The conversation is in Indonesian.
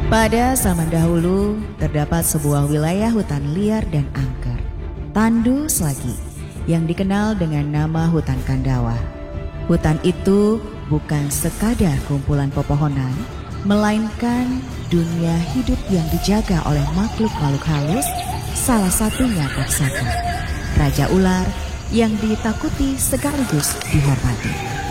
Pada zaman dahulu, terdapat sebuah wilayah hutan liar dan angker, Tandu Slagi, yang dikenal dengan nama hutan Kandawa. Hutan itu bukan sekadar kumpulan pepohonan, melainkan dunia hidup yang dijaga oleh makhluk-makhluk halus, salah satunya Taksaka, raja ular yang ditakuti sekaligus dihormati.